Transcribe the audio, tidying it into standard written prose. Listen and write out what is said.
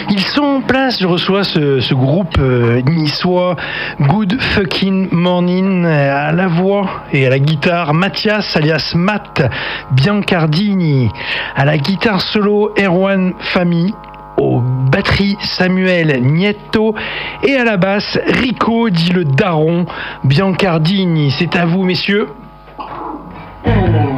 Ils sont en place, je reçois ce groupe niçois, Good Fucking Morning, à la voix et à la guitare, Mathias alias Matt Biancardini, à la guitare solo, Erwan Fami, aux batteries, Samuel Nieto, et à la basse, Rico, dit le daron, Biancardini. C'est à vous, messieurs.